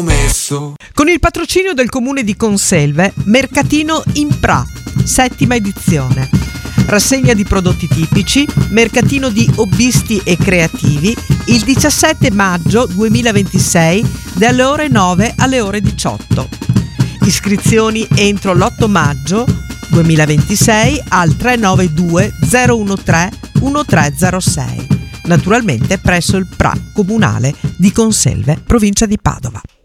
Con il patrocinio del comune di Conselve, Mercatino Impra, 7ª edizione. Rassegna di prodotti tipici, mercatino di hobbisti e creativi, il 17 maggio 2026 dalle ore 9 alle ore 18. Iscrizioni entro l'8 maggio 2026 al 392 013 1306. Naturalmente presso il PRA comunale di Conselve, provincia di Padova.